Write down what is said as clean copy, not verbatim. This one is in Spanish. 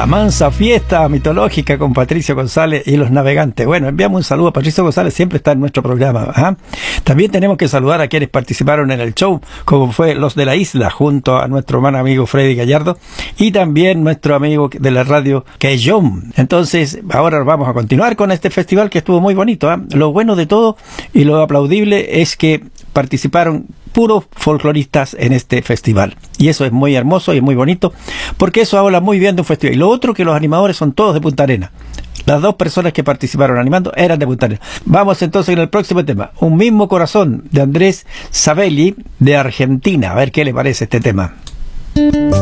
La mansa fiesta mitológica con Patricio González y los navegantes. Bueno, enviamos un saludo a Patricio González, siempre está en nuestro programa. ¿Ah? También tenemos que saludar a quienes participaron en el show, como fue Los de la Isla, junto a nuestro hermano amigo Freddy Gallardo, y también nuestro amigo de la radio, que es John. Entonces, ahora vamos a continuar con este festival que estuvo muy bonito. ¿Ah? Lo bueno de todo y lo aplaudible es que participaron puros folcloristas en este festival. Y eso es muy hermoso y muy bonito, porque eso habla muy bien de un festival. Y lo otro, que los animadores son todos de Punta Arenas. Las dos personas que participaron animando eran de Punta Arenas. Vamos entonces en el próximo tema. Un mismo corazón, de Andrés Sabelli, de Argentina. A ver qué le parece este tema.